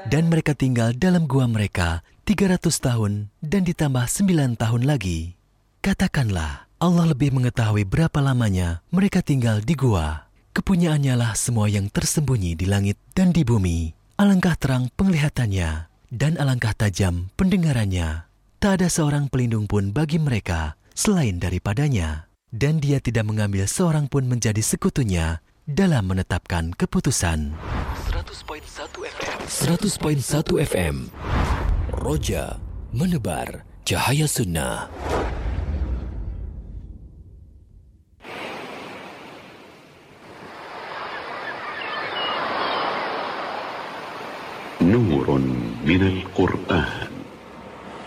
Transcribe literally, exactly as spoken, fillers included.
Dan mereka tinggal dalam gua mereka tiga ratus tahun dan ditambah sembilan tahun lagi. Katakanlah, Allah lebih mengetahui berapa lamanya mereka tinggal di gua. Kepunyaannya lah semua yang tersembunyi di langit dan di bumi. Alangkah terang penglihatannya dan alangkah tajam pendengarannya. Tak ada seorang pelindung pun bagi mereka selain daripadanya. Dan dia tidak mengambil seorang pun menjadi sekutunya dalam menetapkan keputusan. seratus koma satu F M seratus koma satu F M Roja menebar cahaya sunnah. نور من القرآن